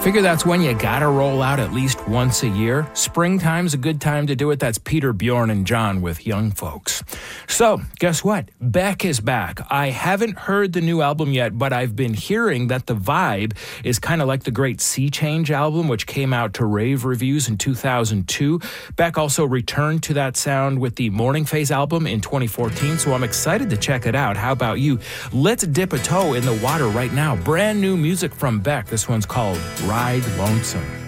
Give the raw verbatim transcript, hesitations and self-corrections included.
Figure that's when you gotta roll out at least once a year. Springtime's a good time to do it. That's Peter, Bjorn, and John with Young Folks. So, guess what? Beck is back. I haven't heard the new album yet, but I've been hearing that the vibe is kind of like the great Sea Change album, which came out to rave reviews in two thousand two. Beck also returned to that sound with the Morning Phase album in twenty fourteen, so I'm excited to check it out. How about you? Let's dip a toe in the water right now. Brand new music from Beck. This one's called Ride Lonesome.